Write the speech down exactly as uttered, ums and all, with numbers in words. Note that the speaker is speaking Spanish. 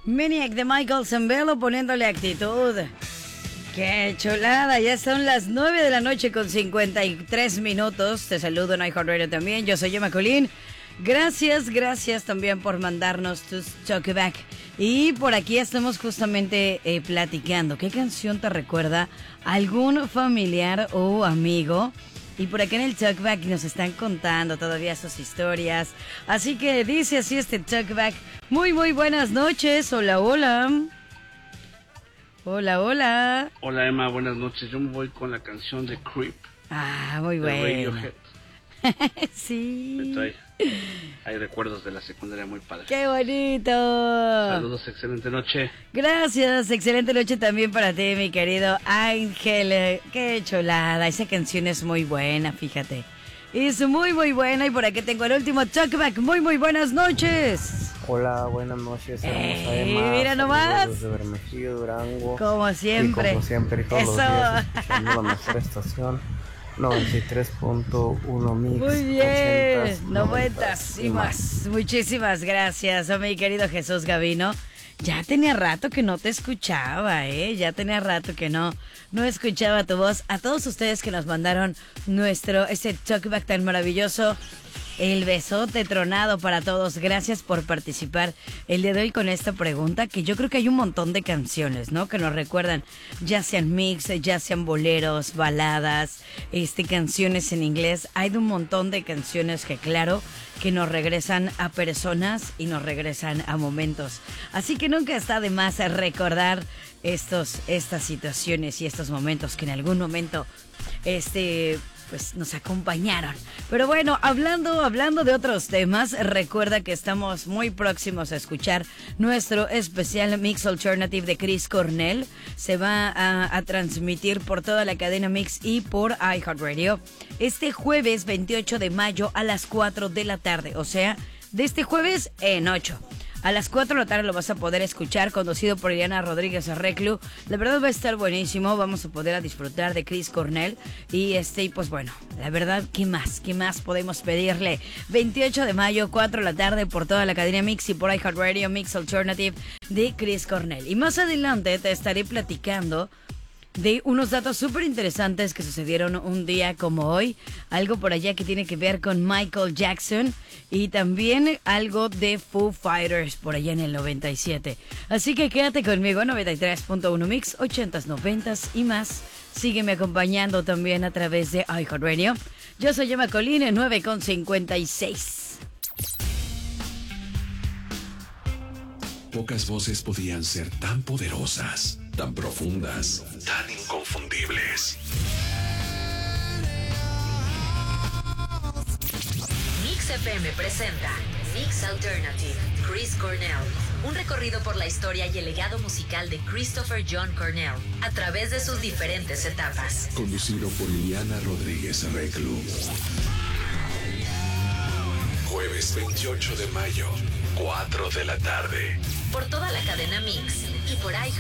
Maniac de Michael Zambello poniéndole actitud. ¡Qué chulada! Ya son las nueve de la noche con cincuenta y tres minutos. Te saludo en iHeartRadio también. Yo soy Gemma Colín. Gracias, gracias también por mandarnos tus talkback. Y por aquí estamos justamente eh, platicando. ¿Qué canción te recuerda a algún familiar o amigo? Y por acá en el talkback nos están contando todavía sus historias. Así que dice así este talkback. Muy, muy buenas noches. Hola, hola. Hola, hola. Hola, Emma. Buenas noches. Yo me voy con la canción de Creep. Ah, muy bueno. Radiohead. Sí. Estoy, hay recuerdos de la secundaria muy padres. ¡Qué bonito! Saludos, excelente noche. Gracias, excelente noche también para ti, mi querido Ángel. ¡Qué chulada! Esa canción es muy buena, fíjate. Es muy, muy buena. Y por aquí tengo el último talkback. Muy, muy buenas noches. Hola, buenas noches, hermosa Ey, Emma. mira nomás. Desde Bermejillo, Durango. Como siempre. Y como siempre, todos Eso. los días escuchando la mejor estación. noventa y tres punto uno Mix. Muy bien, ochentas, noventas y más. Muchísimas gracias, oh, mi querido Jesús Gavino. Ya tenía rato que no te escuchaba, ¿eh? Ya tenía rato que no, no escuchaba tu voz. A todos ustedes que nos mandaron nuestro, ese talkback tan maravilloso. El besote tronado para todos. Gracias por participar el día de hoy con esta pregunta, que yo creo que hay un montón de canciones, ¿no? Que nos recuerdan, ya sean mix, ya sean boleros, baladas, este, canciones en inglés. Hay de un montón de canciones que, claro, que nos regresan a personas y nos regresan a momentos. Así que nunca está de más recordar estos, estas situaciones y estos momentos que en algún momento, este... pues nos acompañaron. Pero bueno, hablando, hablando de otros temas, recuerda que estamos muy próximos a escuchar nuestro especial Mix Alternative de Chris Cornell. Se va a, a transmitir por toda la cadena Mix y por iHeartRadio este jueves veintiocho de mayo a las cuatro de la tarde. O sea, de este jueves en ocho. A las cuatro de la tarde lo vas a poder escuchar, conducido por Iliana Rodríguez Arreclu. La verdad va a estar buenísimo, vamos a poder a disfrutar de Chris Cornell. Y este, y pues bueno, la verdad, ¿qué más? ¿Qué más podemos pedirle? veintiocho de mayo, cuatro de la tarde, por toda la cadena Mix y por iHeartRadio, Mix Alternative de Chris Cornell. Y más adelante te estaré platicando de unos datos súper interesantes que sucedieron un día como hoy. Algo por allá que tiene que ver con Michael Jackson. Y también algo de Foo Fighters por allá en el noventa y siete. Así que quédate conmigo, noventa y tres punto uno Mix, ochentas, noventas y más. Sígueme acompañando también a través de iHeartRadio. Yo soy Gemma Colín, nueve con cincuenta y seis. Pocas voces podían ser tan poderosas, tan profundas, tan inconfundibles. Mix F M presenta Mix Alternative, Chris Cornell. Un recorrido por la historia y el legado musical de Christopher John Cornell a través de sus diferentes etapas. Conducido por Iliana Rodríguez Arreclu. Jueves veintiocho de mayo, cuatro de la tarde. Por toda la cadena Mix y por iHeartRadio.